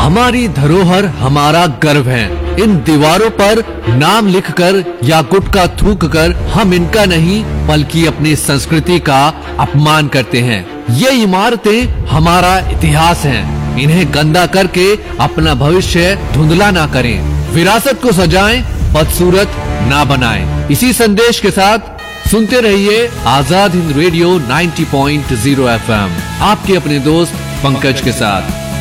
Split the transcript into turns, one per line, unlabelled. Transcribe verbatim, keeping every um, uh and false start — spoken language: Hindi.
हमारी धरोहर हमारा गर्व है। इन दीवारों पर नाम लिखकर या गुटखा थूक कर हम इनका नहीं बल्कि अपनी संस्कृति का अपमान करते हैं। ये इमारतें हमारा इतिहास हैं। इन्हें गंदा करके अपना भविष्य धुंधला ना करें। विरासत को सजाएं, बदसूरत ना बनाएं। इसी संदेश के साथ सुनते रहिए आजाद हिंद रेडियो नब्बे पॉइंट शून्य एफ एम, आपके अपने दोस्त पंकज के साथ।